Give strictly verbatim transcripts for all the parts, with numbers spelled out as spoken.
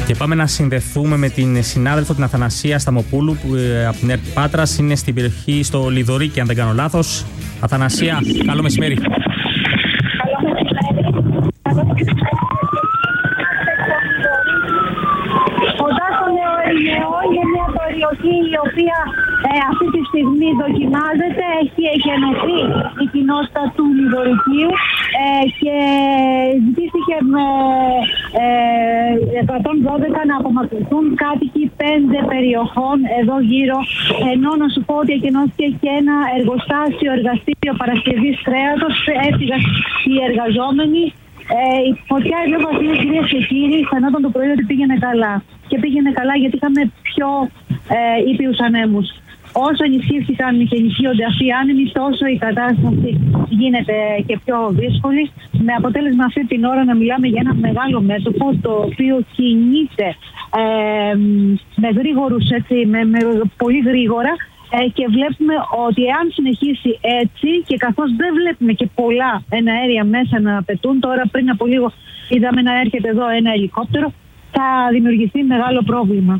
Και πάμε να συνδεθούμε με την συνάδελφο την Αθανασία Σταμοπούλου που ε, από την ΕΡΤ Πάτρας είναι στην περιοχή στο Λιδωρίκι, αν δεν κάνω λάθος. Αθανασία, καλό μεσημέρι. Καλό μεσημέρι. Κοντά στο Νεοερηναίο είναι μια περιοχή η οποία ε, αυτή τη στιγμή δοκιμάζεται. Έχει εκενωθεί η κοινότητα του Λιδωρικίου ε, και ζητήθηκε με ε, εκατόν δώδεκα να απομακρυνθούν κάτοικοι πέντε περιοχών εδώ γύρω. Ενώ να σου πω ότι εκενώθηκε και ένα εργοστάσιο, εργαστήριο παρασκευής κρέατος. Έφυγαν οι εργαζόμενοι. Ε, η φωτιά εδώ βασίλειες, κυρίες και κύριοι, φαινόταν το πρωί ότι πήγαινε καλά. Και πήγαινε καλά γιατί είχαμε πιο ε, ήπιους ανέμους. Όσο ενισχύθηκαν και ενισχύονται αυτοί οι άνεμοι, τόσο η κατάσταση γίνεται και πιο δύσκολη. Με αποτέλεσμα αυτή την ώρα να μιλάμε για ένα μεγάλο μέτωπο το οποίο κινείται ε, με γρήγορους, έτσι, με, με πολύ γρήγορα. Ε, και βλέπουμε ότι εάν συνεχίσει έτσι και καθώς δεν βλέπουμε και πολλά εναέρια μέσα να πετούν, τώρα πριν από λίγο είδαμε να έρχεται εδώ ένα ελικόπτερο, θα δημιουργηθεί μεγάλο πρόβλημα.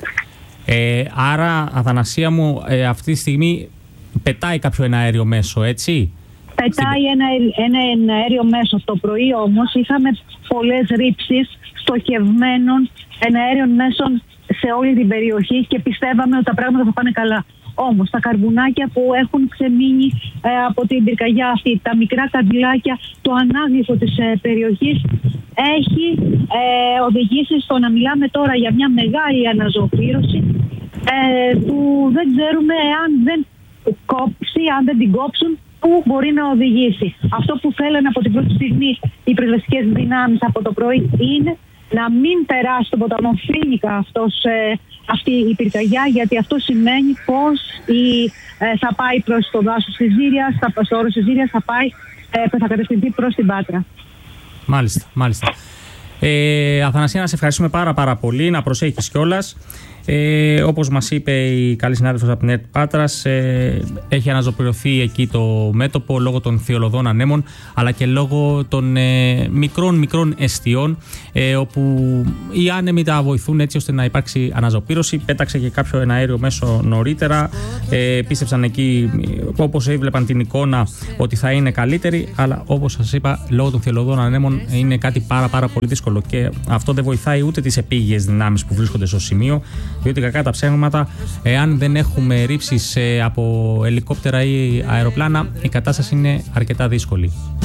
Ε, άρα, Αθανασία μου, ε, αυτή τη στιγμή πετάει κάποιο εναέριο μέσο, έτσι? Πετάει ένα, ένα εναέριο μέσο. Το πρωί όμως είχαμε πολλές ρήψεις στοχευμένων εναέριων μέσων σε όλη την περιοχή και πιστεύαμε ότι τα πράγματα θα πάνε καλά. Όμως τα καρβουνάκια που έχουν ξεμείνει ε, από την πυρκαγιά αυτή, τα μικρά καντιλάκια, το ανάγλυφο της ε, περιοχής έχει ε, οδηγήσει στο να μιλάμε τώρα για μια μεγάλη αναζωοπήρωση ε, που δεν ξέρουμε αν δεν κόψει, αν δεν την κόψουν, πού μπορεί να οδηγήσει. Αυτό που θέλουν από την πρώτη στιγμή οι πυροσβεστικές δυνάμεις από το πρωί είναι να μην περάσει τον ποταμό Φίνικα αυτός, ε, αυτή η πυρκαγιά, γιατί αυτό σημαίνει πως η, ε, θα πάει προς το δάσος της Ζήριας, θα, στο όρος της Ζήριας θα πάει, ε, θα κατευθυνθεί προς την Πάτρα. Μάλιστα, μάλιστα. Ε, Αθανασία, να σε ευχαριστούμε πάρα πάρα πολύ, να προσέχεις κιόλας. Ε, όπως μας είπε η καλή συνάδελφος από την ΕΡΤ Πάτρας, ε, έχει αναζωπηρωθεί εκεί το μέτωπο λόγω των θειολωδών ανέμων, αλλά και λόγω των ε, μικρών μικρών εστιών, ε, όπου οι άνεμοι τα βοηθούν έτσι ώστε να υπάρξει αναζωπήρωση. Πέταξε και κάποιο εναέριο μέσο νωρίτερα, ε, πίστεψαν εκεί, όπως έβλεπαν την εικόνα, ότι θα είναι καλύτερη, αλλά όπως σας είπα, λόγω των θειολωδών ανέμων είναι κάτι πάρα πάρα πολύ δύσκολο και αυτό δεν βοηθάει ούτε τις επίγειες δυνάμεις που βρίσκονται στο σημείο. Διότι κακά τα ψέματα, εάν δεν έχουμε ρήψεις από ελικόπτερα ή αεροπλάνα, η κατάσταση είναι αρκετά δύσκολη.